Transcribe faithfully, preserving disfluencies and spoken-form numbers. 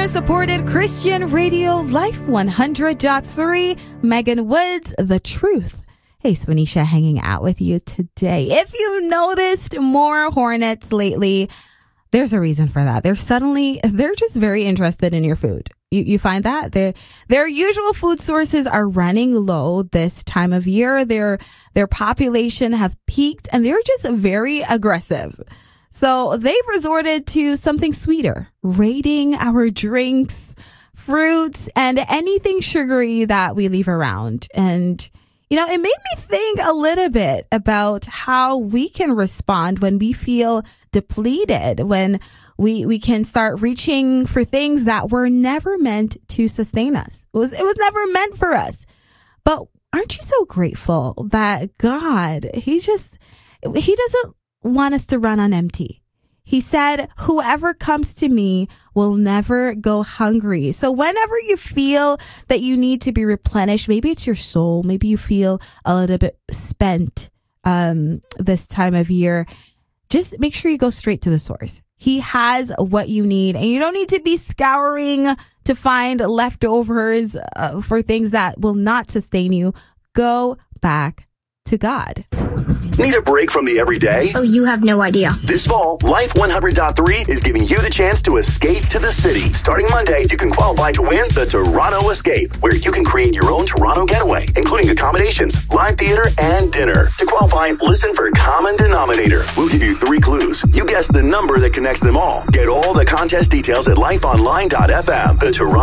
Listener-supported Christian radio, Life one hundred point three. Megan Woods, The Truth. Hey, Swanisha, hanging out with you today. If you've noticed more hornets lately, there's a reason for that. They're suddenly, they're just very interested in your food. You, you find that? Their their usual food sources are running low this time of year. Their, their population have peaked and they're just very aggressive. So they've resorted to something sweeter, raiding our drinks, fruits, and anything sugary that we leave around. And, you know, it made me think a little bit about how we can respond when we feel depleted, when we, we can start reaching for things that were never meant to sustain us. It was, it was never meant for us. But aren't you so grateful that God, he just, he doesn't want us to run on empty. He said, whoever comes to me will never go hungry. So whenever you feel that you need to be replenished, maybe it's your soul, maybe you feel a little bit spent um, this time of year, just make sure you go straight to the source. He has what you need, and you don't need to be scouring to find leftovers uh, for things that will not sustain you. Go back to God. Need a break from the everyday? Oh, you have no idea. This fall, Life one hundred point three is giving you the chance to escape to the city. Starting Monday, you can qualify to win the Toronto Escape, where you can create your own Toronto getaway, including accommodations, live theater, and dinner. To qualify, listen for Common Denominator. We'll give you three clues. You guess the number that connects them all. Get all the contest details at life online dot f m. The Toronto